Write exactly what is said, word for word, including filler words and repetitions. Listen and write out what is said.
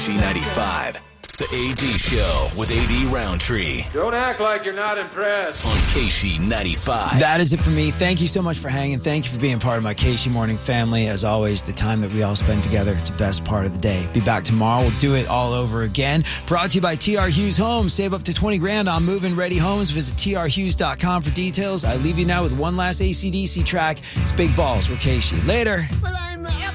K ninety-five, the A D Show with A D Roundtree Don't act like you're not impressed. on K ninety-five. That is it for me. Thank you so much for hanging. Thank you for being part of my K C Morning family. As always, the time that we all spend together, it's the best part of the day. Be back tomorrow. We'll do it all over again. Brought to you by T R Hughes Homes. Save up to twenty grand on move-in ready homes. Visit T R hughes dot com for details. I leave you now with one last A C D C track. It's Big Balls with K C. Later. Well, I'm